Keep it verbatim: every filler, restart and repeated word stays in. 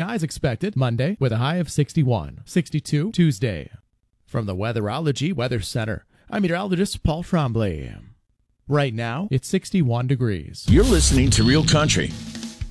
skies expected Monday with a high of sixty-one. sixty-two Tuesday. From the Weatherology Weather Center, I'm meteorologist Paul Tremblay. Right now, it's sixty-one degrees. You're listening to Real Country